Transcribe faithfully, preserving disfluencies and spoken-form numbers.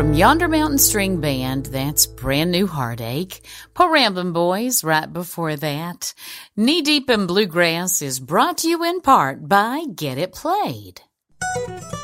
From Yonder Mountain String Band, that's Brand New Heartache. Po Ramblin' Boys right before that. Knee Deep in Bluegrass is brought to you in part by Get It Played.